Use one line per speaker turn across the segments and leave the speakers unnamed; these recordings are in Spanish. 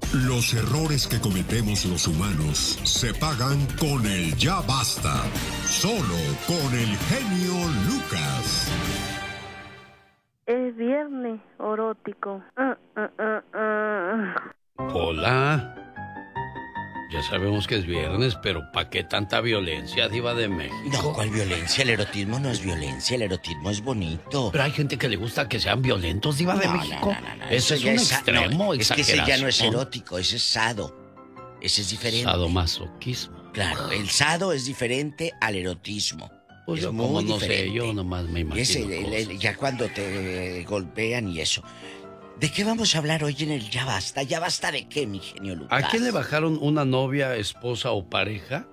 Los errores que cometemos los humanos se pagan con el ya basta. Solo con el genio Lucas.
Es viernes erótico.
Hola. Ya sabemos que es viernes, pero ¿para qué tanta violencia, Diva de México?
No, ¿cuál violencia? El erotismo no es violencia, el erotismo es bonito.
Pero hay gente que le gusta que sean violentos, Diva de México.
No.
Ese es un extremo,
es que ese ya no es erótico, ese es sado. Ese es diferente.
Sadomasoquismo.
Claro, el sado es diferente al erotismo.
Pues
es
yo
muy
como no
diferente.
sé, yo nomás me imagino
ya cuando te golpean y eso. ¿De qué vamos a hablar hoy en el Ya Basta? ¿Ya basta de qué, mi genio Lucas?
¿A quién le bajaron una novia, esposa o pareja?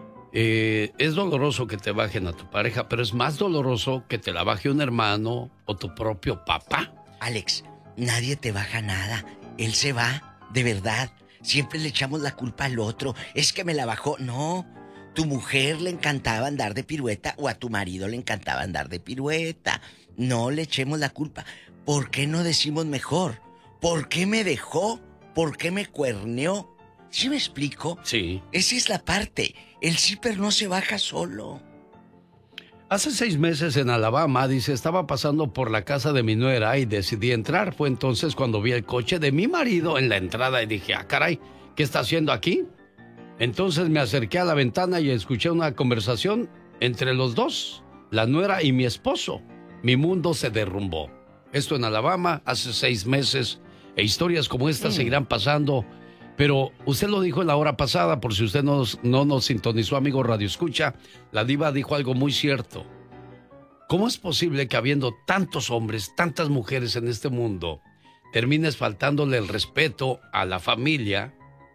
Es doloroso que te bajen a tu pareja, pero es más doloroso que te la baje un hermano o tu propio papá.
Alex, nadie te baja nada. Él se va, de verdad. Siempre le echamos la culpa al otro. Es que me la bajó. No, tu mujer le encantaba andar de pirueta o a tu marido le encantaba andar de pirueta. No le echemos la culpa. ¿Por qué no decimos mejor? ¿Por qué me dejó? ¿Por qué me cuerneó? ¿Sí me explico?
Sí.
Esa es la parte. El zipper no se baja solo.
Hace 6 meses en Alabama, dice, estaba pasando por la casa de mi nuera y decidí entrar. Fue entonces cuando vi el coche de mi marido en la entrada y dije, ah, caray, ¿qué está haciendo aquí? Entonces me acerqué a la ventana y escuché una conversación entre los dos, la nuera y mi esposo. Mi mundo se derrumbó. Esto en Alabama hace 6 meses. E historias como esta seguirán pasando. Pero usted lo dijo en la hora pasada, por si usted no nos sintonizó, amigo Radio Escucha, la diva dijo algo muy cierto. ¿Cómo es posible que habiendo tantos hombres, tantas mujeres en este mundo, termines faltándole el respeto a la familia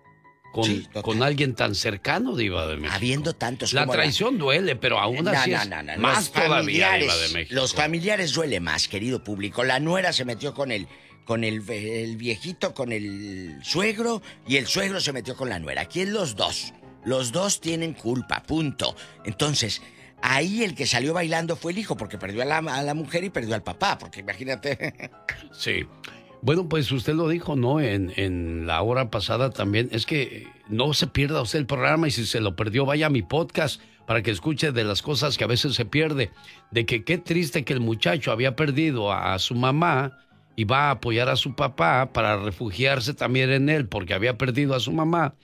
con alguien tan cercano, Diva de México?
Habiendo tantos.
La traición duele, pero aún así más todavía, Diva de México.
Los familiares duele más, querido público. La nuera se metió con el viejito, con el suegro, y el suegro se metió con la nuera. Aquí es los dos. Los dos tienen culpa, punto. Entonces, ahí el que salió bailando fue el hijo, porque perdió a la mujer y perdió al papá, porque imagínate.
Sí. Bueno, pues usted lo dijo, ¿no? En la hora pasada también. Es que no se pierda usted el programa y si se lo perdió, vaya a mi podcast para que escuche de las cosas que a veces se pierde. De que qué triste que el muchacho había perdido a su mamá y va a apoyar a su papá para refugiarse también en él porque había perdido a su mamá.